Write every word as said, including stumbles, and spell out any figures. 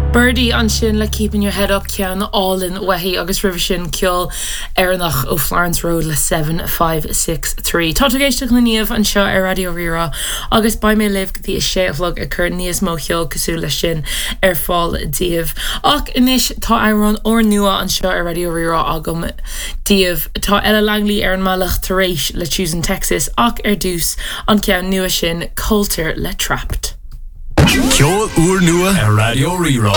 Birdie an sin le keeping your head up ceann all in wehi agus river sin ceol Erinach ó Florence Road le seven five six three. Tá géiste chluníomh an seo ar Radio Rira agus ba mé liv gotí is sé vlog a chur níos mó cheol cosú le sin ar fáil díobh. Ach inis tá airon or nua an seo ar Radio Rira agam díobh. Tá Ella Langley ar an malach taréis le Choosing Texas ach ar dús an ceann nua sin Coulter le Trapped. Ceol úr nua ar Radio Rira.